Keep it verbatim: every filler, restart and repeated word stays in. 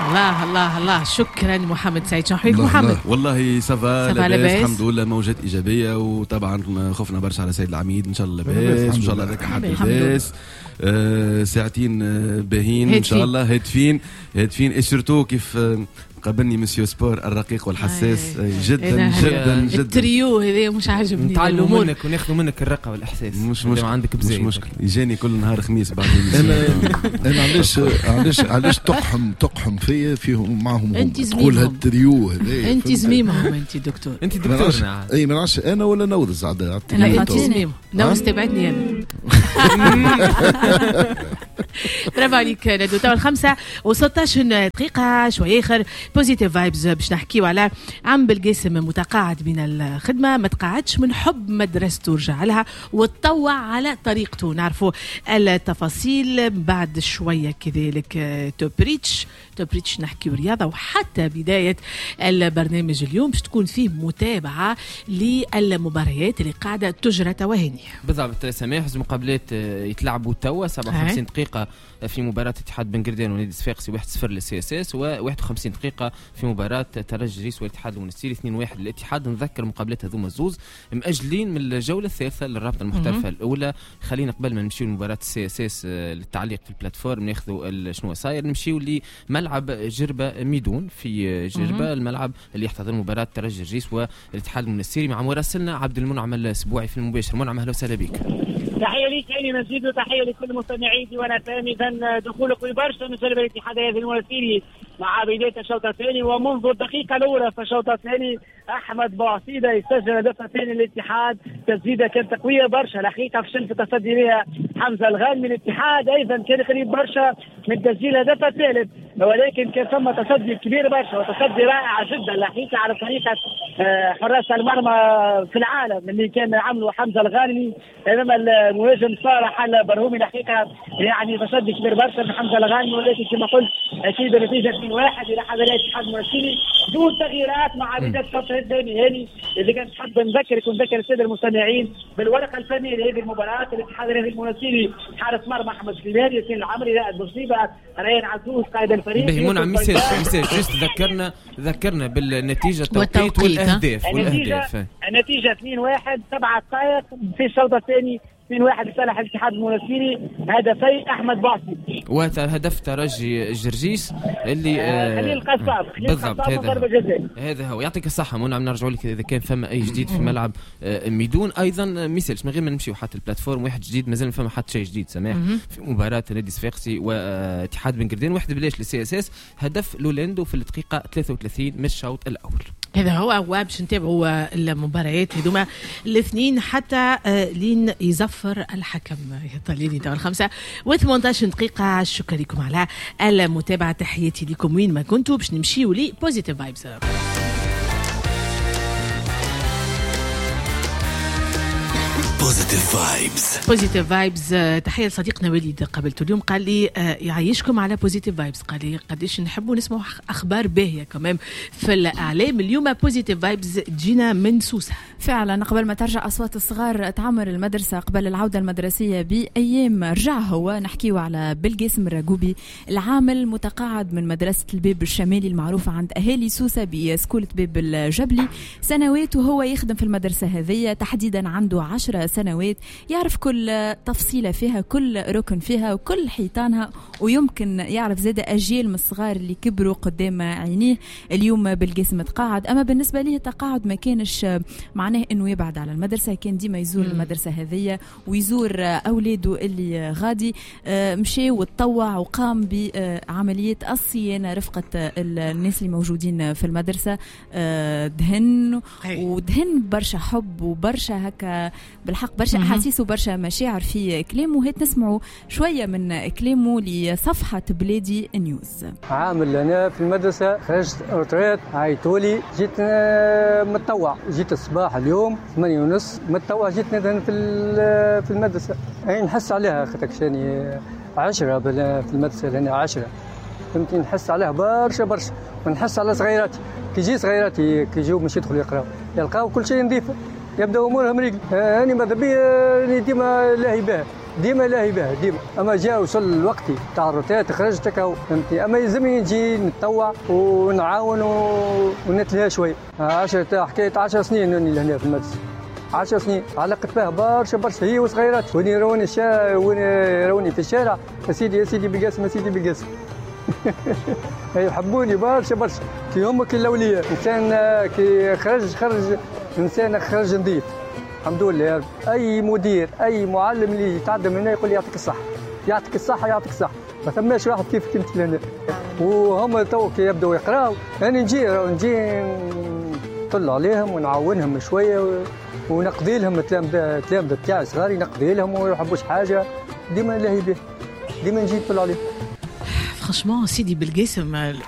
الله الله الله شكرا محمد سعيد. شو حالك محمد؟ والله سافا لاباس الحمد لله، موجات ايجابيه، وطبعا خفنا برشا على سيد العميد. ان شاء الله لاباس ان شاء الله هذاك حد لاباس. آه ساعتين باهين ان شاء الله، هادفين هادفين اشرتو كيف قابلني مسيو سبور الرقيق والحساس. جدا جدا جدا التريو هذا مش عاجبني. نتعلموا منك وناخذوا منك الرقه والاحساس. مش مش عندك بزاف، مش مشكل. يجاني كل نهار خميس بعد انا انا علاش علاش علاش تقحم تقحم فيا فيهم معهم هم تقول هالتريو هذا. انت زميمهم انت دكتور. انت دكتور نعم. اي ما نعرفش انا ولا نورز عاد. لا انت زميمهم. نورز تبعتني انا. برافو عليك ندو. تو الخمسة وستاشر دقيقة شوية آخر بوزيتيف فايبز باش نحكيو على عم بالقاسم متقاعد من الخدمة، ما تقاعدش من حب مدرسته، رجع لها وتطوع على طريقته. نعرفوا التفاصيل بعد شوية كذلك. توبريتش توبريتش نحكيو رياضة، وحتى بداية البرنامج اليوم باش تكون فيه متابعة للمباريات اللي قاعدة تجرى توهاني. بالضبط سماح. المقابلات يتلعبوا توا سبعة وخمسين دقيقة في مباراة اتحاد بن قردان ونادي صفاقسي واحد صفر للسي اس اس، وواحد وخمسين دقيقة في مباراة ترجي ريس والاتحاد المنستيري اثنين واحد للاتحاد. نذكر مقابلات هذوما الزوز مأجلين من الجولة الثالثة للرابطة المحترفة الأولى. خلينا قبل ما نمشيو لمباراة السي اس اس للتعليق في البلاتفورم ناخذوا شنو صاير، نمشيو لملعب جربة ميدون في جربة، الملعب اللي يحتضن مباراة ترجي ريس والاتحاد المنستيري. مع مراسلنا عبد المنعم السبوعي في المباشر. منعم اهلا وسهلا بك. تحية ليك علي مجيد وتحية لكل مستمعيني. وانا فاهم اذا دخولك برشا من جانب الاتحاد هذا المنستيري مع بداية الشوط الثاني، ومنذ الدقيقة الأولى في الشوط الثاني أحمد بوعصيدة يسجل الهدف الثاني للاتحاد. تسديدة كانت قوية برشا الحقيقة، فشل في التصدي لها حمزة الغانمي. الاتحاد أيضا كان قريب برشا من تسجيل الهدف الثالث، ولكن كان ثم تصدي كبير برشا وتصدي رائع جدا الحقيقة على طريقة حراس المرمى في العالم اللي كان عمله حمزة الغانمي أمام المهاجم صالح البرهومي. الحقيقة يعني تصدي كبير برشا من حمزة الغانمي، ولكن كما قلت أكيد النتيجة اثنين واحد إلى حضرات الاتحاد المنستيري دون تغييرات مع بداية الشوط الثاني. هاني إذا كان تحب نذكرك ونذكر السادة المستمعين بالورقة الفنية لهذه المباراة. الاتحاد المنستيري حارس مرمى أحمد سليمان، ياسين العمري، رائد بوصيبة، ريان عزوز قائد الفريق. بهمون عم يسير يسير جست ذكرنا ذكرنا بالنتيجة التوقيت والأهداف. والأهداف النتيجة اثنين واحد سبعة دقائق في الشوط الثاني اثنين واحد لصالح الاتحاد المنستيري. هدفي احمد باصي وهدف ترجي جرجيس اللي آه خليل القصاب. بالضبط هذا هذا هو. يعطيك الصحه منى. نرجعوا لك اذا كان فما اي جديد في ملعب آه ميدون. ايضا ميسالش من غير ما نمشيو حتى البلاتفورم واحد جديد مازال ما فما حتى شيء جديد سماح في مباراه نادي صفاقسي واتحاد بن قردان. واحد بلاش للسي اس اس، هدف لولاندو في الدقيقه ثلاثة وثلاثين من الشوط الاول. هذا هو باش نتابعوا المباريات هذوما الاثنين حتى لين يزفر الحكم يطلعني تاع الخمسة وثمانية عشر دقيقة. شكرا لكم على المتابعة، تحياتي لكم وين ما كنتوا. باش نمشيوا لي بوزيتيف فايبس. بوزيتيف فايبس بوزيتيف فايبس. تحيه لصديقنا وليد قابلته اليوم قال لي يعيشكم على بوزيتيف فايبس، قال لي قديش نحبوا نسمعوا اخبار باهيه كمان في الاعلام. اليوم بوزيتيف فايبس تجينا من سوسه. فعلا قبل ما ترجع اصوات الصغار تعمر المدرسه قبل العوده المدرسيه بايام رجع هو نحكيو على بالقاسم الراقوبي العامل متقاعد من مدرسه الباب الشمالي المعروفه عند اهالي سوسه بسكوله باب الجبلي. سنوات وهو يخدم في المدرسه هذه، تحديدا عنده عشر سنوات، يعرف كل تفصيلة فيها، كل ركن فيها وكل حيطانها، ويمكن يعرف زادة أجيال من الصغار اللي كبروا قدام عينيه. اليوم بالقاسم تقاعد، أما بالنسبة ليه تقاعد ما كانش معناه أنه يبعد على المدرسة، كان ديما يزور م. المدرسة هذية ويزور أولاده اللي غادي. مشي وتطوع وقام بعملية الصيانة رفقة الناس اللي موجودين في المدرسة. دهن ودهن برشا حب وبرشا هكا بالحق برشا أحاسيس وبرشا مشاعر في كلامه. هيت نسمعوا شوية من كلامه لصفحة بلادي نيوز. عامل أنا في المدرسة، خرجت أوتريت، عيطولي، جيت متطوع، جيت الصباح اليوم ثمانية ونص متطوع، جيت ندهن في في المدرسة. أي نحس عليها خاطر شاني عشرة في المدرسة لأن عشرة يمكن نحس عليها برشا برشا، ونحس على صغيراتي كي جي صغيراتي كي يجوا مش يدخلوا يقراوا يلقاو كل شيء نظيف، يبدأ أمورهم رجل. أنا ماذا بيا ديما لاهي بها ديما لاهي به ديما. اما جاء وصل الوقت تاع الروتات خرجت هكا فهمتني. اما يلزمني نجي نتطوع ونعاون ونتلهى شوي. عشرة حكايه عشر سنين راني لهنا في المدرسه، عشر سنين علقت بها برشا برشا هي وصغيرات. وين يروني الشارع وين يروني في الشارع يا سيدي يا سيدي بالقاسم يا سيدي بالقاسم. يحبوني برشا برشا كي هما كي الاولياء. انسان كي خرج خرج انسان خرج نظيف الحمد لله. اي مدير اي معلم اللي يتعدى من هنا يقول لي يعطيك الصحه يعطيك الصحه يعطيك الصحه. ما ثماش واحد كيفك انت لهنا. وهم تو كي يبداو يقراوا انا نجي نجي نطلع عليهم ونعاونهم شويه ونقضي لهم التلامذه تاعي صغار نقضي لهم وما يحبوش حاجه. ديما لاهي به ديما نجي نطلع عليهم. فرانشمون سيدي بالقاسم